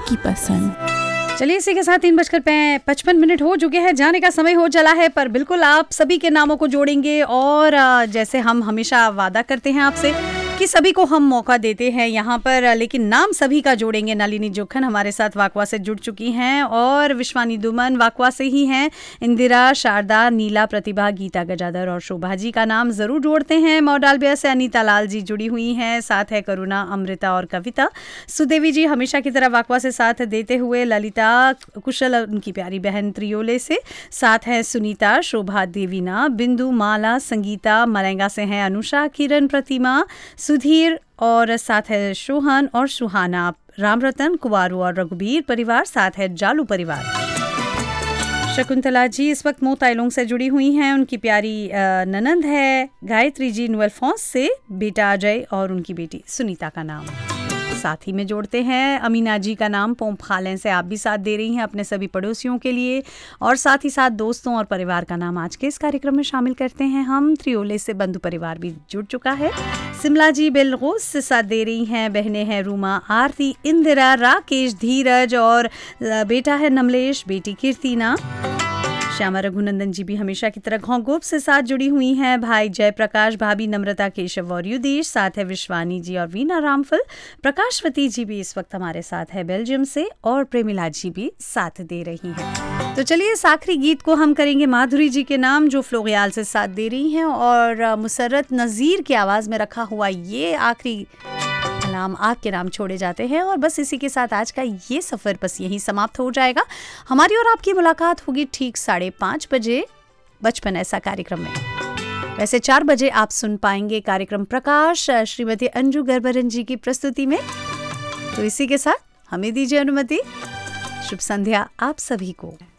आपकी पसंद। चलिए इसी के साथ 3:55 हो चुके हैं, जाने का समय हो चला है, पर बिल्कुल आप सभी के नामों को जोड़ेंगे और जैसे हम हमेशा वादा करते हैं आपसे कि सभी को हम मौका देते हैं यहाँ पर, लेकिन नाम सभी का जोड़ेंगे। नलिनी जोखन हमारे साथ वाकवा से जुड़ चुकी हैं और विश्वानी दुमन वाकवा से ही हैं। इंदिरा, शारदा, नीला, प्रतिभा, गीता गजाधर और शोभा जी का नाम जरूर जोड़ते हैं। मॉडालबिया से अनीता लाल जी जुड़ी हुई हैं, साथ है करुणा, अमृता और कविता। सुदेवी जी हमेशा की तरह वाकवा से साथ देते हुए, ललिता, कुशल उनकी प्यारी बहन त्रियोले से, साथ है सुनीता, शोभा, देवीना, बिंदु, माला, संगीता, मलेंगा से हैं अनुषा, किरण, प्रतिमा, सुधीर और साथ है शोहन और सुहाना, रामरतन, कुवारू और रघुबीर परिवार, साथ है जालू परिवार। शकुंतला जी इस वक्त मोताइलोंग से जुड़ी हुई हैं, उनकी प्यारी ननंद है गायत्री जी नुएल्फॉन्स से, बेटा अजय और उनकी बेटी सुनीता का नाम साथ ही में जोड़ते हैं। अमीना जी का नाम पोंप खालें से आप भी साथ दे रही हैं अपने सभी पड़ोसियों के लिए, और साथ ही साथ दोस्तों और परिवार का नाम आज के इस कार्यक्रम में शामिल करते हैं हम। त्रियोले से बंधु परिवार भी जुड़ चुका है। सिमला जी बेलगोस से साथ दे रही हैं, बहनें हैं रूमा, आरती, इंदिरा, राकेश, धीरज और बेटा है नमलेश, बेटी कीर्तिना। श्यामा रघुनंदन जी भी हमेशा की तरह घोंगोप से साथ जुड़ी हुई हैं, भाई जयप्रकाश, भाभी नम्रता, केशव और युधीश, साथ है विश्वानी जी और वीना रामफल। प्रकाशवती जी भी इस वक्त हमारे साथ है बेल्जियम से, और प्रेमिला जी भी साथ दे रही हैं। तो चलिए इस आखिरी गीत को हम करेंगे माधुरी जी के नाम, जो फ्लोरियाल से साथ दे रही हैं, और मुसर्रत नज़ीर की आवाज़ में रखा हुआ ये आखिरी नाम आपके नाम छोड़े जाते हैं। और बस इसी के साथ आज का ये सफ़र बस यहीं समाप्त हो जाएगा। हमारी और आपकी मुलाकात होगी ठीक 5:30 बजे बचपन ऐसा कार्यक्रम में। वैसे 4 बजे आप सुन पाएंगे कार्यक्रम प्रकाश श्रीमती अंजू गर्भरन जी की प्रस्तुति में। तो इसी के साथ हमें दीजिए अनुमति। शुभ संध्या आप सभी को।